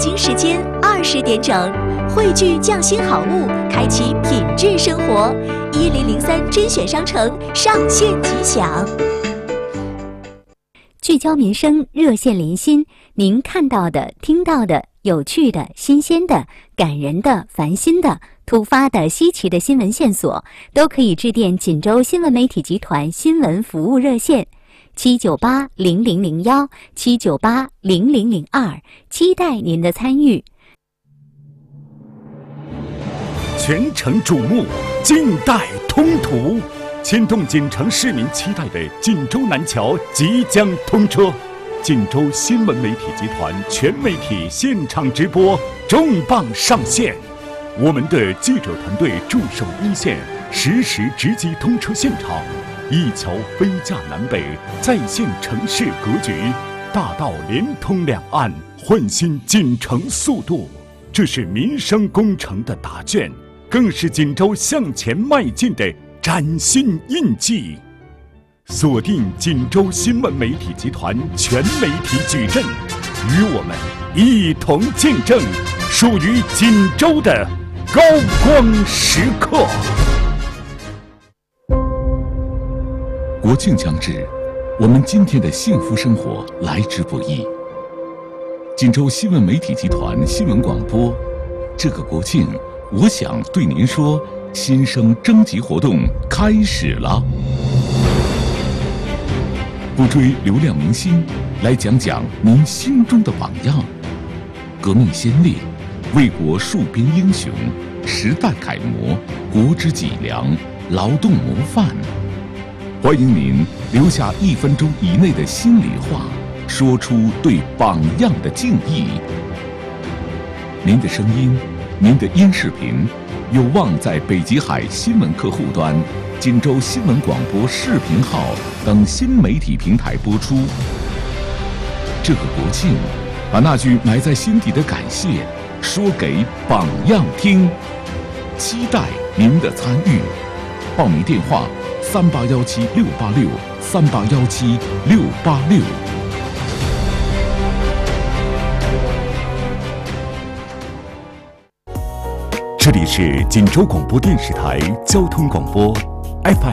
京时间20点整，汇聚匠心好物，开启品质生活。1003甄选商城上线即享。 聚焦民生，热线连心，您看到的、听到的、有趣的、新鲜的、感人的、烦心的、突发的、稀奇的新闻线索，都可以致电锦州新闻媒体集团新闻服务热线7980001 7980002，期待您的参与。 全城瞩目，近代通途，牵动锦城市民期待的锦州南桥即将通车。锦州新闻媒体集团全媒体现场直播重磅上线，我们的记者团队驻守一线，实时直击通车现场，一桥飞架南北，再现城市格局，大道连通两岸，焕新锦城速度。这是民生工程的答卷，更是锦州向前迈进的崭新印记。锁定锦州新闻媒体集团全媒体矩阵，与我们一同见证属于锦州的高光时刻。 国庆将至，我们今天的幸福生活来之不易。锦州新闻媒体集团新闻广播，这个国庆，我想对您说，新生征集活动开始了。不追流量明星，来讲讲您心中的榜样。革命先烈，为国戍边英雄，时代楷模，国之脊梁，劳动模范。欢迎您留下1分钟以内的心里话，说出对榜样的敬意。您的声音，您的音视频，有望在北极海新闻客户端、锦州新闻广播视频号等新媒体平台播出。这个国庆，把那句埋在心底的感谢说给榜样听，期待您的参与。报名电话：3817-686 3817-686。 这里是锦州广播电视台交通广播 FM